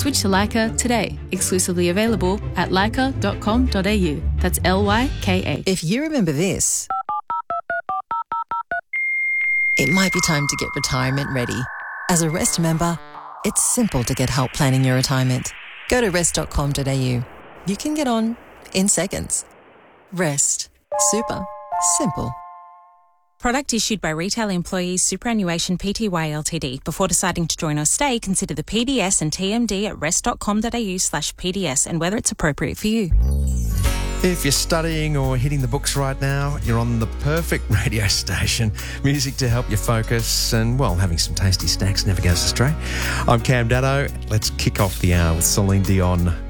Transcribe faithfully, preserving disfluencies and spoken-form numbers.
Switch to Lyca today. Exclusively available at lyca dot com dot a u. That's L Y K A. If you remember this, it might be time to get retirement ready. As a Rest member, it's simple to get help planning your retirement. Go to rest dot com dot a u. You can get on in seconds. Rest. Super. Simple. Product issued by Retail Employees Superannuation Pty Ltd. Before deciding to join or stay, consider the P D S and T M D at rest dot com dot a u slash P D S and whether it's appropriate for you. If you're studying or hitting the books right now, you're on the perfect radio station. Music to help you focus and, well, having some tasty snacks never goes astray. I'm Cam Daddo. Let's kick off the hour with Celine Dion.